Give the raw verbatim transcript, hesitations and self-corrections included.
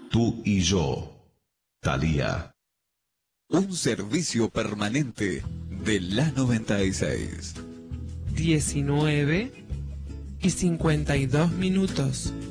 Tú y yo, Thalía. Un servicio permanente de la noventa y seis. diecinueve y cincuenta y dos minutos.